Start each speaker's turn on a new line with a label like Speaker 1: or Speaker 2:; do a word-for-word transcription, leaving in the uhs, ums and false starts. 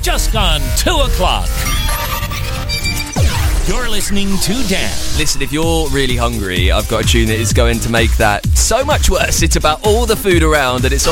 Speaker 1: just gone two o'clock. You're listening to Dan.
Speaker 2: Listen, if you're really hungry, I've got a tune that is going to make that so much worse. It's about all the food around, and it's